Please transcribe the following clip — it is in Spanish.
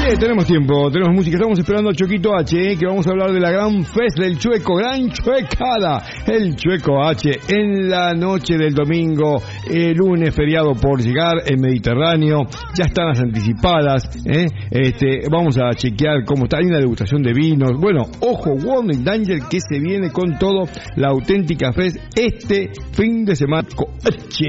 Tenemos tiempo, tenemos música. Estamos esperando a Choquito H, que vamos a hablar de la gran fest del Chueco, gran chuecada. El Chueco H en la noche del domingo, el lunes feriado por llegar, el Mediterráneo. Ya están las anticipadas. Vamos a chequear cómo está. Hay una degustación de vinos. Bueno, ojo, Warning Danger, que se viene con todo la auténtica fest este fin de semana. H.